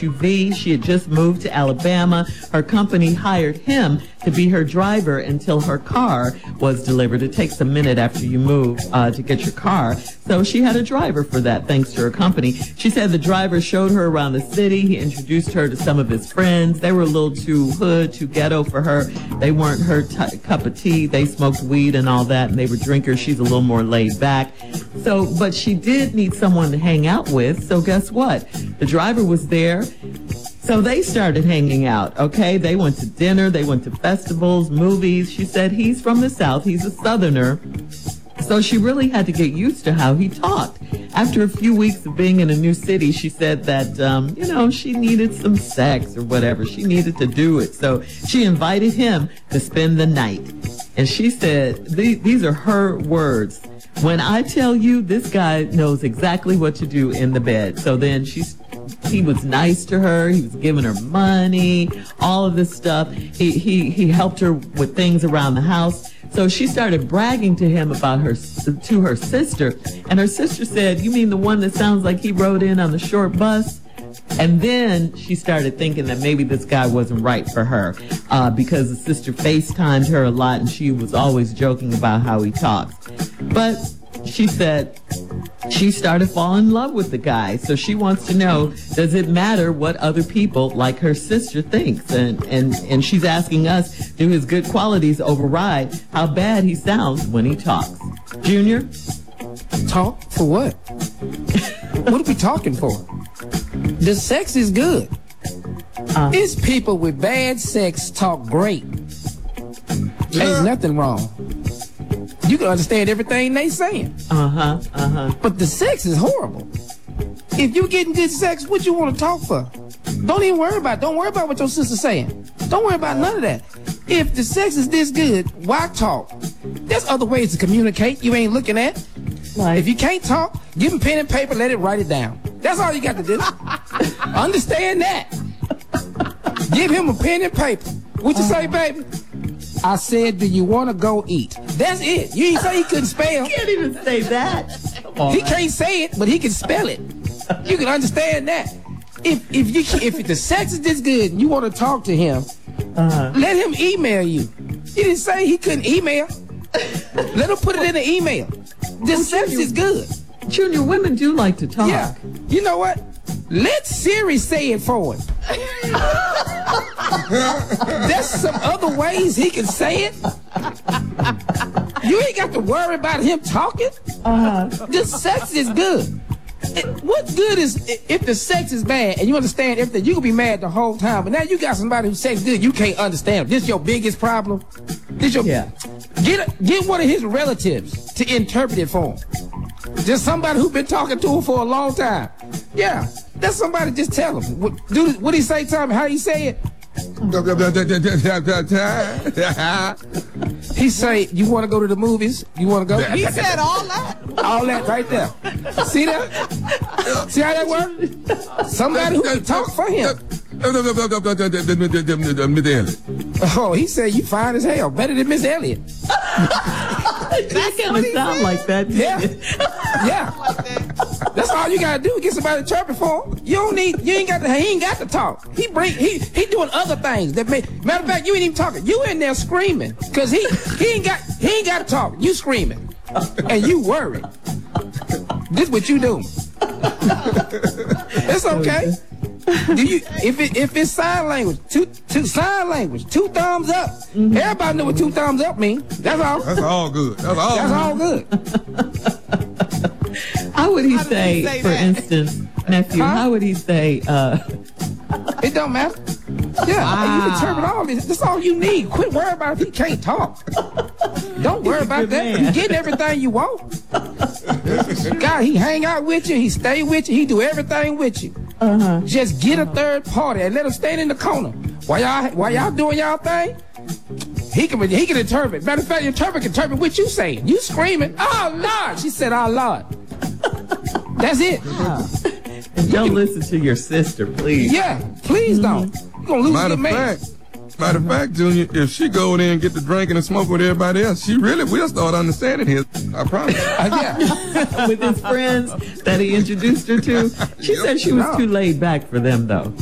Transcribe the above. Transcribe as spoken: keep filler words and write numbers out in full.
U V. She had just moved to Alabama. Her company hired him to be her driver until her car was delivered. It takes a minute after you move uh, to get your car. So she had a driver for that, thanks to her company. She said the driver showed her around the city. He introduced her to some of his friends. They were a little too hood, too ghetto for her. They weren't her t- cup of tea. They smoked weed and all that, and they were drinkers. She's a little more laid back. So, but she did need someone to hang out with. So guess what? The driver was there. So they started hanging out, okay? They went to dinner. They went to festivals, movies. She said he's from the South. He's a Southerner. So she really had to get used to how he talked. After a few weeks of being in a new city, she said that, um, you know, she needed some sex or whatever. She needed to do it. So she invited him to spend the night. And she said, these, these are her words. When I tell you, this guy knows exactly what to do in the bed. So then she's, he was nice to her. He was giving her money, all of this stuff. He, he, he helped her with things around the house. So she started bragging to him about her, to her sister. And her sister said, you mean the one that sounds like he rode in on the short bus? And then she started thinking that maybe this guy wasn't right for her uh, because the sister FaceTimed her a lot and she was always joking about how he talks. But she said she started falling in love with the guy. So she wants to know, does it matter what other people like her sister thinks? And, and, and she's asking us, do his good qualities override how bad he sounds when he talks? Junior? Talk for what? What are we talking for? The sex is good. Uh, it's people with bad sex talk great. Ain't nothing wrong. You can understand everything they saying. Uh-huh, uh-huh. But the sex is horrible. If you getting good sex, what you want to talk for? Don't even worry about it. Don't worry about what your sister's saying. Don't worry about none of that. If the sex is this good, why talk? There's other ways to communicate you ain't looking at. Like, if you can't talk, give him pen and paper, let it write it down. That's all you got to do. Understand that. Give him a pen and paper. What you uh, say, baby? I said, do you want to go eat? That's it. You ain't say he couldn't spell. He can't even say that. Come on, he man. can't say it, but he can spell it. You can understand that. If if you if the sex is this good and you want to talk to him, uh-huh. let him email you. He didn't say he couldn't email. Let him put it in an email. The well, sex Junior, is good. Junior, women do like to talk. Yeah. You know what? Let Siri say it for him. There's some other ways he can say it. You ain't got to worry about him talking. Uh-huh. The sex is good. It, what's good is if the sex is bad and you understand everything, you can be mad the whole time. But now you got somebody who's sex good, you can't understand. This is your biggest problem. This your yeah. Get a, get one of his relatives to interpret it for him. Just somebody who's been talking to him for a long time. Yeah, that's somebody. Just tell him. What, do what he say? Tell me how he say it. He say, you want to go to the movies? You want to go? He said all that. All that right there. See that? See how that works? Somebody who can talk for him. Oh, he said you fine as hell. Better than Miss Elliott. That kind of sound like that. Yeah. Yeah. That's all you gotta do. Get somebody to interpret for him. You don't need. You ain't got to. He ain't got to talk. He bring. He he doing other things that may. Matter of fact, you ain't even talking. You in there screaming because he he ain't got. He ain't got to talk. You screaming, and you worried. This what you do. It's okay. Do you if it if it's sign language, two two sign language, two thumbs up. Mm-hmm. Everybody know what two thumbs up mean. That's all. That's all good. That's all. That's all good. How would he how say, he say for that? instance, nephew? Huh? How would he say? Uh, it don't matter. Yeah, wow. You interpret all this. That's all you need. Quit worrying about if he can't talk. Don't worry about that. Man. You getting everything you want. God, he hang out with you. He stay with you. He do everything with you. Uh-huh. Just get a third party and let him stand in the corner while y'all while y'all doing y'all thing. He can he can interpret. Matter of fact, the interpret can interpret what you saying. You screaming, "Oh Lord!" She said, "Oh Lord." That's it. Wow. And don't listen to your sister, please. Yeah, please don't. You're gonna lose Matter your of man. fact, matter of fact, Junior, if she go there and get the drinking and smoke with everybody else, she really will start understanding his. I promise. Uh, yeah. With his friends that he introduced her to. She said she was No. too laid back for them, though.